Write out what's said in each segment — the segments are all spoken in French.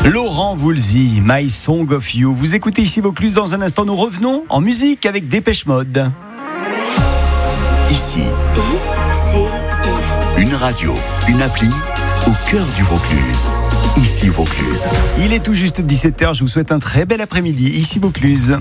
Laurent Voulzy, My Song of You. Vous écoutez ici Vaucluse. Dans un instant, nous revenons en musique avec Dépêche Mode. Ici, une radio, une appli au cœur du Vaucluse. Ici Vaucluse. Il est tout juste 17h. Je vous souhaite un très bel après-midi. Ici Vaucluse.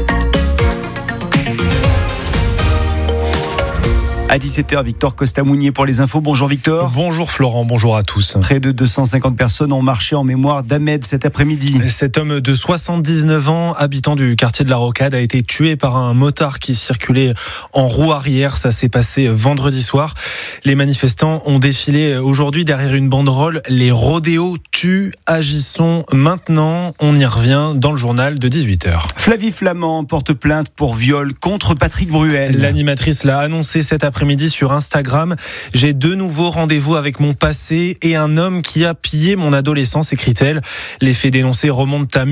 À 17h, Victor Costa-Mounier pour les infos. Bonjour Victor. Bonjour Florent, bonjour à tous. Près de 250 personnes ont marché en mémoire d'Ahmed cet après-midi. Cet homme de 79 ans, habitant du quartier de la Rocade, a été tué par un motard qui circulait en roue arrière. Ça s'est passé vendredi soir. Les manifestants ont défilé aujourd'hui derrière une banderole. Les rodéos tuent, agissons maintenant. On y revient dans le journal de 18h. Flavie Flament porte plainte pour viol contre Patrick Bruel. L'animatrice l'a annoncé cet après-midi sur Instagram. J'ai de nouveaux rendez-vous avec mon passé et un homme qui a pillé mon adolescence, écrit-elle. Les faits dénoncés remontent à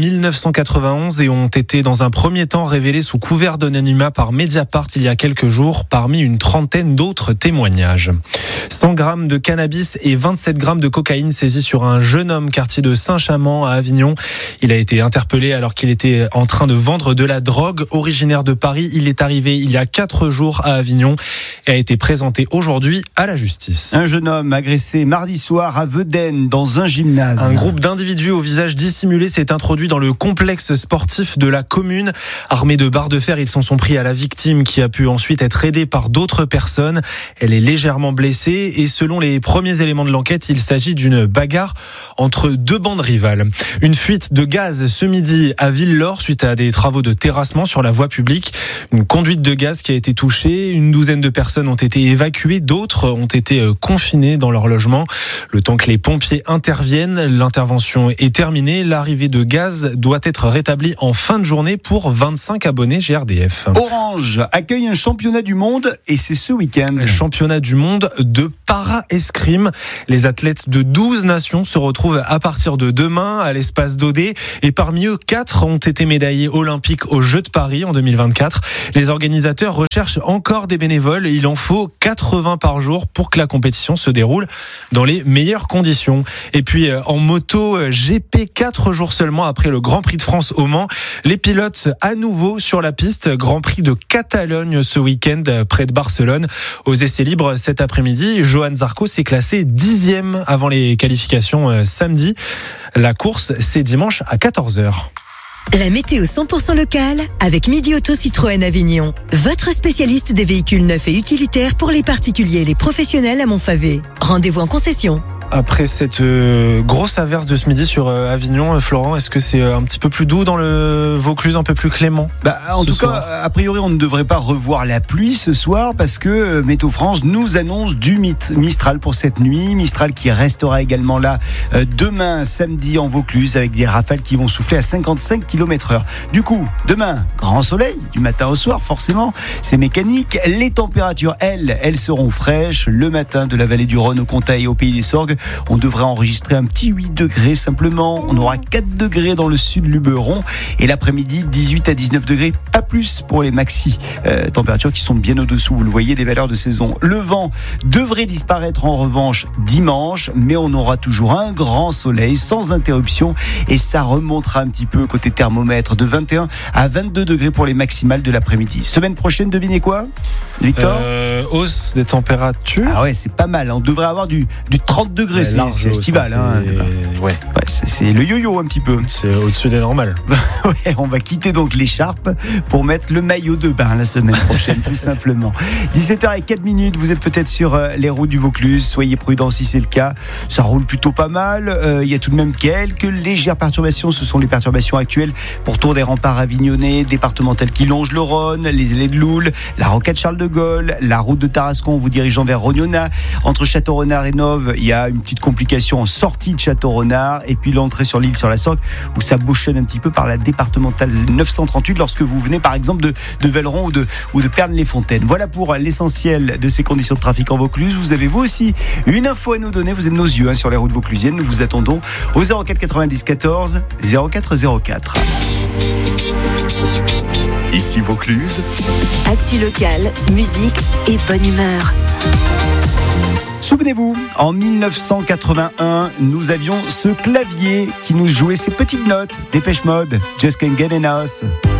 1991 et ont été dans un premier temps révélés sous couvert d'anonymat par Mediapart il y a quelques jours, parmi une trentaine d'autres témoignages. 100 grammes de cannabis et 27 grammes de cocaïne saisis sur un jeune homme quartier de Saint-Chamond à Avignon. Il a été interpellé alors qu'il était en train de vendre de la drogue. Originaire de Paris, il est arrivé il y a 4 jours à Avignon et a été présenté aujourd'hui à la justice. Un jeune homme agressé mardi soir à Vedène dans un gymnase. Un groupe d'individus au visage dissimulé s'est introduit dans le complexe sportif de la commune. Armés de barres de fer, ils s'en sont pris à la victime qui a pu ensuite être aidée par d'autres personnes. Elle est légèrement blessée et selon les premiers éléments de l'enquête, il s'agit d'une bagarre entre deux bandes rivales. Une fuite de gaz ce midi à Villelaure suite à des travaux de terrassement sur la voie publique. Une conduite de gaz qui a été touchée. Une douzaine de personnes ont été évacuées, d'autres ont été confinées dans leur logement. Le temps que les pompiers interviennent, l'intervention est terminée. L'arrivée de gaz doit être rétablie en fin de journée pour 25 abonnés GRDF. Orange accueille un championnat du monde et c'est ce week-end. Championnat du monde de para-escrime. Les athlètes de 12 nations se retrouvent à partir de demain à l'espace d'Odé et parmi eux 4 ont été médaillés olympiques aux Jeux de Paris en 2024. Les organisateurs recherchent encore des bénévoles et il en faut 80 par jour pour que la compétition se déroule dans les meilleures conditions. Et puis en moto GP, 4 jours seulement après le Grand Prix de France au Mans, les pilotes à nouveau sur la piste. Grand Prix de Catalogne ce week-end près de Barcelone. Aux essais libres cet après-midi, Johan Zarco s'est classé 10e avant les qualifications samedi. La course, c'est dimanche à 14h. La météo 100% locale avec Midi Auto Citroën Avignon. Votre spécialiste des véhicules neufs et utilitaires pour les particuliers et les professionnels à Montfavet. Rendez-vous en concession. Après cette grosse averse de ce midi sur Avignon, Florent, est-ce que c'est un petit peu plus doux dans le Vaucluse, un peu plus clément? En tout cas, a priori, on ne devrait pas revoir la pluie ce soir parce que Météo France nous annonce du Mistral pour cette nuit. Mistral qui restera également là demain, samedi en Vaucluse avec des rafales qui vont souffler à 55 km/h. Du coup, demain, grand soleil du matin au soir, forcément, c'est mécanique. Les températures, elles seront fraîches. Le matin de la vallée du Rhône au Comtat et au Pays des Sorgues, on devrait enregistrer un petit 8 degrés simplement. On aura 4 degrés dans le sud Luberon et l'après-midi 18 à 19 degrés, pas plus pour les maxi températures qui sont bien au-dessous, vous le voyez, des valeurs de saison. Le vent devrait disparaître en revanche dimanche, mais on aura toujours un grand soleil sans interruption et ça remontera un petit peu côté thermomètre de 21 à 22 degrés pour les maximales de l'après-midi. Semaine prochaine, devinez quoi, Victor? Hausse des températures. Ah ouais, c'est pas mal. On devrait avoir du 30 degrés. C'est estival. C'est le yo-yo un petit peu. C'est au-dessus des normales. Ouais, on va quitter donc l'écharpe pour mettre le maillot de bain la semaine prochaine, tout simplement. 17h04, vous êtes peut-être sur les routes du Vaucluse. Soyez prudents si c'est le cas. Ça roule plutôt pas mal. Il y a tout de même quelques légères perturbations. Ce sont les perturbations actuelles pourtour des remparts avignonnais, départementales qui longent le Rhône, les allées de Loul, la rocade Charles de Gaulle, la route de Tarascon vous dirigeant vers Rognona. Entre Château-Renard et Nove, il y a une petite complication en sortie de Château-Renard et puis l'entrée sur l'île sur la Sorgue où ça bouchonne un petit peu par la départementale 938 lorsque vous venez par exemple de Velleron ou de Pernes-les-Fontaines. Voilà pour l'essentiel de ces conditions de trafic en Vaucluse. Vous avez vous aussi une info à nous donner, vous êtes nos yeux sur les routes vauclusiennes. Nous vous attendons au 04 90 14 04 04. Ici Vaucluse. Actu locale, musique et bonne humeur. Souvenez-vous, en 1981, nous avions ce clavier qui nous jouait ces petites notes. Dépêche Mode, Just Can't Get Enough.